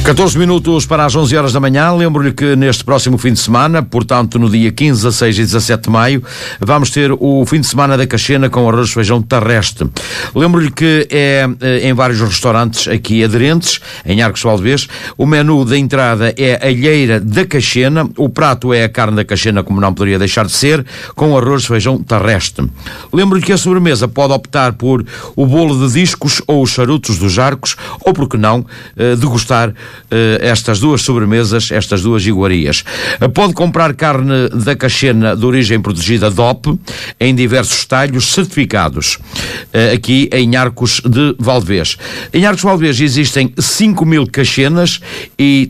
14 minutos para as 11 horas da manhã. Lembro-lhe que neste próximo fim de semana, portanto no dia 15, 16 e 17 de maio, vamos ter o fim de semana da Caxena com arroz de feijão terrestre. Lembro-lhe que é em vários restaurantes aqui aderentes, em Arcos de Valdevez. O menu da entrada é a alheira da Caxena, o prato é a carne da Caxena, como não poderia deixar de ser, com arroz de feijão terrestre. Lembro-lhe que a sobremesa pode optar por o bolo de discos ou os charutos dos Arcos, ou, por que não, degustar estas duas sobremesas, estas duas iguarias. Pode comprar carne da Caxena de origem protegida DOP em diversos talhos certificados, aqui em Arcos de Valdevez. Em Arcos de Valdevez existem 5.000 caxenas e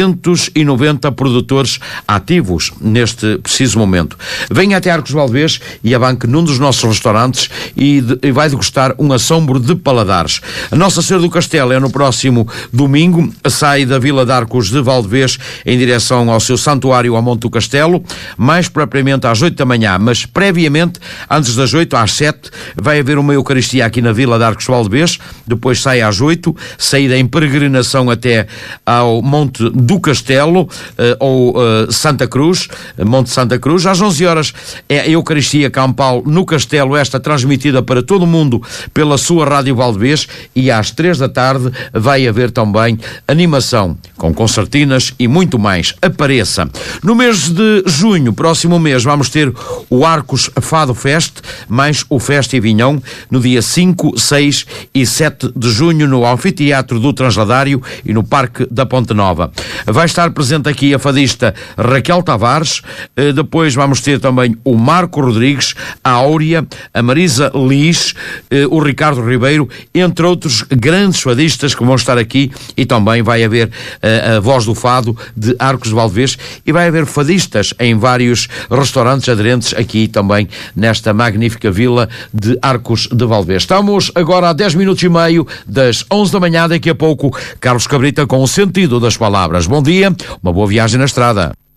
390 produtores ativos neste preciso momento. Venha até Arcos de Valdevez e abanque num dos nossos restaurantes e vai degustar um assombro de paladares. A Nossa Senhora do Castelo é no próximo domingo, sai da Vila de Arcos de Valdevez em direção ao seu santuário ao Monte do Castelo, mais propriamente às 8 da manhã, mas previamente, antes das 8, às 7, vai haver uma Eucaristia aqui na Vila de Arcos de Valdevez, depois sai às 8, saída em peregrinação até ao Monte do Castelo, ou Santa Cruz, Monte Santa Cruz. Às 11 horas é a Eucaristia Campal no Castelo, esta transmitida para todo o mundo pela sua Rádio Valdevez, e às 3 da tarde vai haver também animação com concertinas e muito mais. Apareça. No mês de junho, próximo mês, vamos ter o Arcos Fado Fest, mais o Festa e Vinhão, no dia 5, 6 e 7 de junho, no Anfiteatro do Transladário e no Parque da Ponte Nova. Vai estar presente aqui a fadista Raquel Tavares, depois vamos ter também o Marco Rodrigues, a Áurea, a Marisa Liz, o Ricardo Ribeiro, entre outros grandes fadistas que vão estar aqui, e também vai haver a Voz do Fado de Arcos de Valdevez, e vai haver fadistas em vários restaurantes aderentes aqui também nesta magnífica vila de Arcos de Valdevez. Estamos agora a 10 minutos e meio das 11 da manhã. Daqui a pouco, Carlos Cabrita com o sentido das palavras. Bom dia, uma boa viagem na estrada.